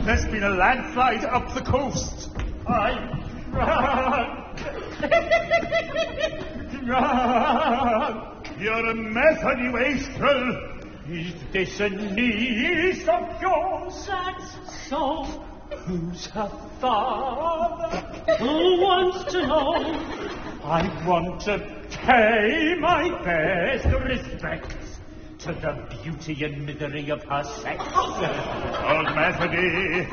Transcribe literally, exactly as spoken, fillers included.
There's been a landslide up the coast. I'm drunk. Drunk. You're a method, you wastrel. Is this a niece of yours? That's so. Who's her father? Who wants to know? I want to pay my best respects to the beauty and misery of her sex. Old Methody,